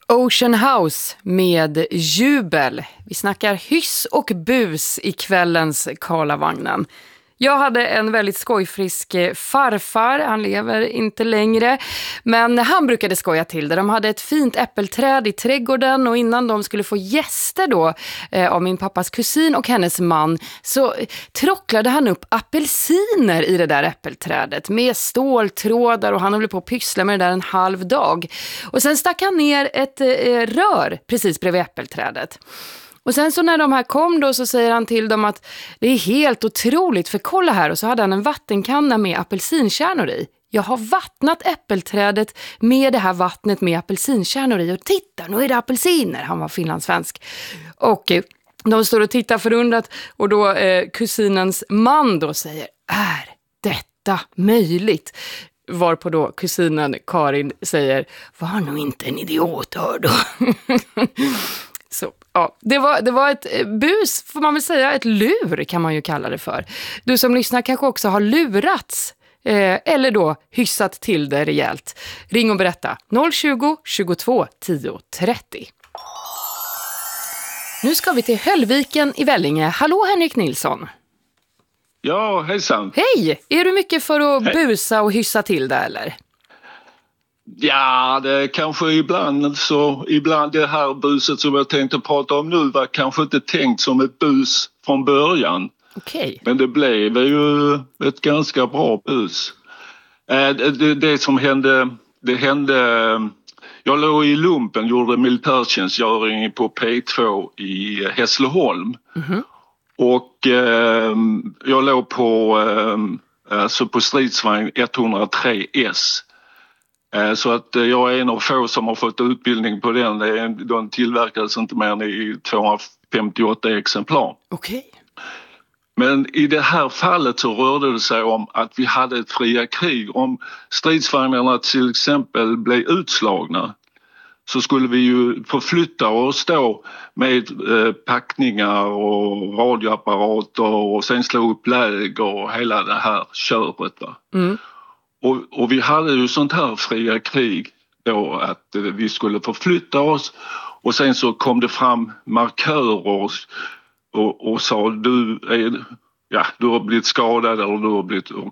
Ocean House med Jubel. Vi snackar hyss och bus i kvällens Karlavagnen. Jag hade en väldigt skojfrisk farfar, han lever inte längre, men han brukade skoja till det. De hade ett fint äppelträd i trädgården och innan de skulle få gäster då av min pappas kusin och hennes man så tråcklade han upp apelsiner i det där äppelträdet med ståltrådar och han höll på att pyssla med det där en halv dag. Och sen stack han ner ett rör precis bredvid äppelträdet. Och sen så när de här kom då så säger han till dem att det är helt otroligt för kolla här och så hade han en vattenkanna med apelsinkärnor i. Jag har vattnat äppelträdet med det här vattnet med apelsinkärnor i och titta nu är det apelsiner. Han var finlandssvensk. Och de står och tittar förundrat och då kusinens man då säger är detta möjligt? Varpå då kusinen Karin säger var nog inte en idiot hör då. Så, ja, det var ett bus får man väl säga, ett lur kan man ju kalla det för. Du som lyssnar kanske också har lurats eller då hyssat till det rejält. Ring och berätta 020 22 10 30. Nu ska vi till Höllviken i Vellinge. Hallå Henrik Nilsson. Ja, hejsan. Hej, är du mycket för att busa och hyssa till det eller? Ja, det kanske ibland det här buset som jag tänkte prata om nu var kanske inte tänkt som ett bus från början. Okej. Men det blev ju ett ganska bra bus. Det som hände, jag låg i lumpen, gjorde militärtjänstgöring på P2 i Hässleholm. Mm-hmm. Och jag låg på stridsvagn 103S. Så att jag är en av få som har fått utbildning på den. De tillverkades inte mer än i 258 exemplar. Okej. Men i det här fallet så rörde det sig om att vi hade ett fria krig. Om stridsvagnarna till exempel blev utslagna så skulle vi ju förflytta oss då med packningar och radioapparater och sen slå upp läger och hela det här köret va. Mm. Och vi hade ju sånt här fria krig då att vi skulle förflytta oss och sen så kom det fram markörer och sa du har blivit skadad eller du har blivit och